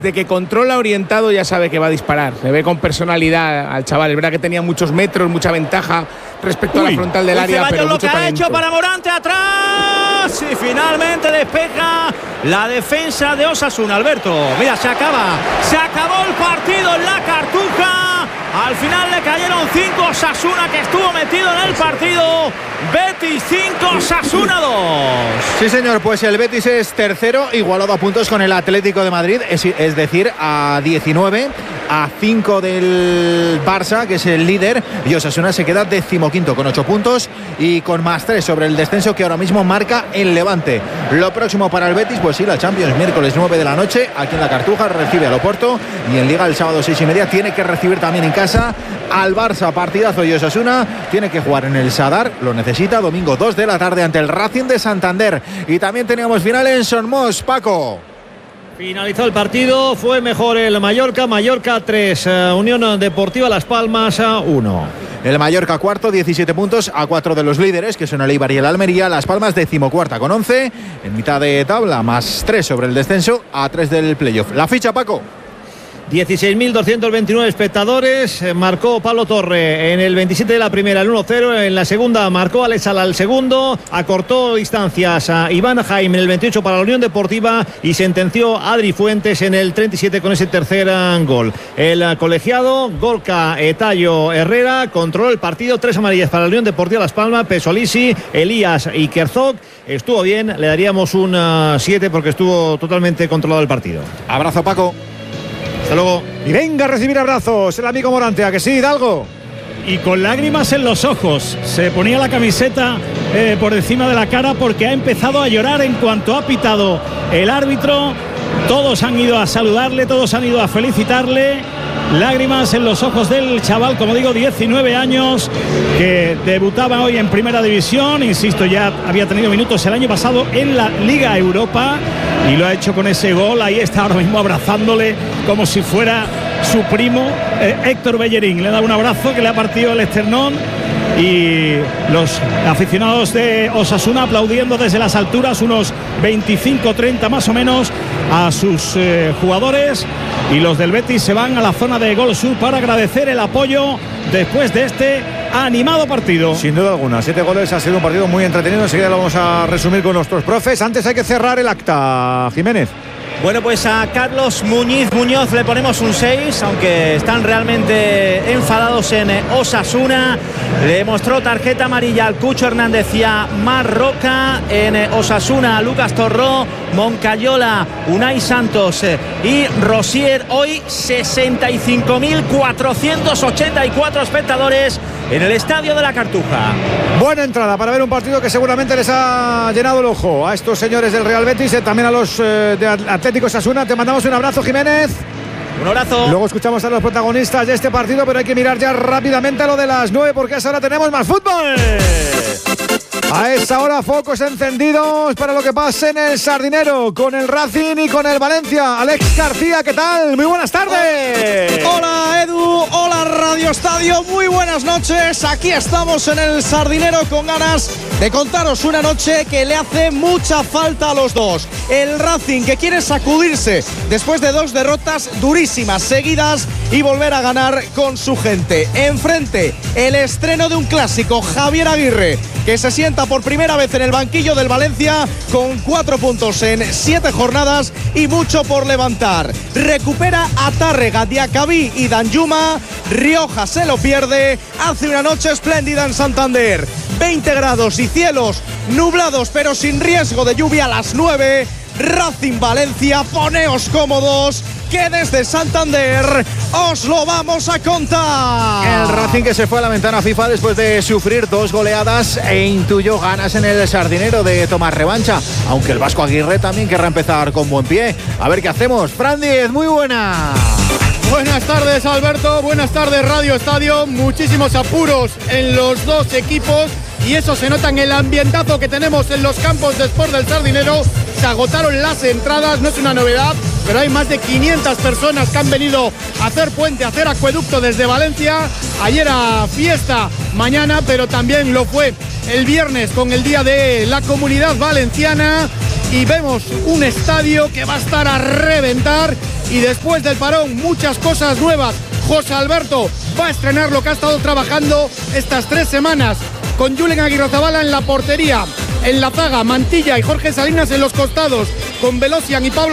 De que controla orientado ya sabe que va a disparar. Se ve con personalidad al chaval. Es verdad que tenía muchos metros, mucha ventaja respecto a la frontal del área, pero lo mucho que talento. ha hecho para Morante atrás y finalmente despeja la defensa de Osasuna. Alberto, mira, se acabó el partido en la Cartuja. Al final le cayeron 5. Osasuna, que estuvo metido en el partido. Betis 5, Osasuna 2. Sí, señor, pues el Betis es tercero, igualado a puntos con el Atlético de Madrid, es decir, a 19, a 5 del Barça, que es el líder, y Osasuna se queda 15º con 8 puntos y con +3 sobre el descenso que ahora mismo marca el Levante. Lo próximo para el Betis, pues sí, la Champions, miércoles 9 de la noche, aquí en la Cartuja, recibe al Oporto, y en Liga el sábado 6:30 tiene que recibir también en casa al Barça. Partidazo, y Osasuna tiene que jugar en el Sadar, lo necesita, domingo 2 de la tarde ante el Racing de Santander. Y también teníamos final en Somos, Paco. Finalizó el partido, fue mejor el Mallorca 3, Unión Deportiva Las Palmas 1. El Mallorca cuarto, 17 puntos, a 4 de los líderes, que son el Eibar y el Almería. Las Palmas 14ª con 11, en mitad de tabla, +3 sobre el descenso, a 3 del playoff. La ficha, Paco. 16.229 espectadores. Marcó Pablo Torre en el 27 de la primera, el 1-0. En la segunda marcó Alex Sala el segundo. Acortó distancias a Iván Jaime en el 28 para la Unión Deportiva y sentenció a Adri Fuentes en el 37 con ese tercer gol. El colegiado Gorka Tallo Herrera controló el partido. 3 amarillas para la Unión Deportiva Las Palmas. Pesolisi, Elías y Kerzog. Estuvo bien, le daríamos un 7 porque estuvo totalmente controlado el partido. Abrazo, Paco. Hasta luego. Y venga a recibir abrazos el amigo Morante, ¿a que sí, Hidalgo? Y con lágrimas en los ojos. Se ponía la camiseta por encima de la cara porque ha empezado a llorar en cuanto ha pitado el árbitro. Todos han ido a saludarle, todos han ido a felicitarle. Lágrimas en los ojos del chaval, como digo, 19 años, que debutaba hoy en Primera División. Insisto, ya había tenido minutos el año pasado en la Liga Europa y lo ha hecho con ese gol. Ahí está ahora mismo abrazándole como si fuera su primo, Héctor Bellerín. Le da un abrazo que le ha partido el esternón. Y los aficionados de Osasuna aplaudiendo desde las alturas, unos 25-30 más o menos, a sus jugadores. Y los del Betis se van a la zona de Gol Sur para agradecer el apoyo después de este animado partido. Sin duda alguna, 7 goles, ha sido un partido muy entretenido. Enseguida lo vamos a resumir con nuestros profes. Antes hay que cerrar el acta, Jiménez. Bueno, pues a Carlos Muñoz le ponemos un 6, aunque están realmente enfadados en Osasuna. Le mostró tarjeta amarilla al Cucho Hernández y a Marroca. En Osasuna, Lucas Torró, Moncayola, Unai Santos y Rosier. Hoy 65.484 espectadores en el estadio de la Cartuja. Buena entrada para ver un partido que seguramente les ha llenado el ojo a estos señores del Real Betis, también a los de Atlético Osasuna. Te mandamos un abrazo, Jiménez. Un abrazo. Luego escuchamos a los protagonistas de este partido, pero hay que mirar ya rápidamente a lo de las 9 porque a esa hora tenemos más fútbol. A esa hora focos encendidos para lo que pase en el Sardinero con el Racing y con el Valencia. Alex García, ¿qué tal? Muy buenas tardes. Hola Edu, hola Radio Estadio, muy buenas noches. Aquí estamos en el Sardinero con ganas de contaros una noche que le hace mucha falta a los dos. El Racing, que quiere sacudirse después de 2 derrotas durísimas seguidas y volver a ganar con su gente. Enfrente, el estreno de un clásico, Javier Aguirre, que se sienta por primera vez en el banquillo del Valencia con 4 puntos en 7 jornadas y mucho por levantar. Recupera a Tárrega, Diacabí y Danjuma. Rioja se lo pierde. Hace una noche espléndida en Santander. 20 grados y cielos nublados pero sin riesgo de lluvia a las 9. Racing Valencia, poneos cómodos, que desde Santander os lo vamos a contar. El Racing que se fue a la ventana FIFA después de sufrir 2 goleadas e intuyó ganas en el Sardinero de tomar revancha, aunque el Vasco Aguirre también querrá empezar con buen pie. A ver qué hacemos. Fran Díez, muy buena. Buenas tardes, Alberto, buenas tardes, Radio Estadio. Muchísimos apuros en los dos equipos y eso se nota en el ambientazo que tenemos en los campos de Sport del Sardinero. Se agotaron las entradas, no es una novedad, pero hay más de 500 personas que han venido a hacer puente, a hacer acueducto desde Valencia. Ayer era fiesta, mañana, pero también lo fue el viernes con el Día de la Comunidad Valenciana. Y vemos un estadio que va a estar a reventar y después del parón muchas cosas nuevas. José Alberto va a estrenar lo que ha estado trabajando estas 3 semanas con Julen Aguirrezabala en la portería, en la zaga, Mantilla y Jorge Salinas en los costados, con Velocian y Pablo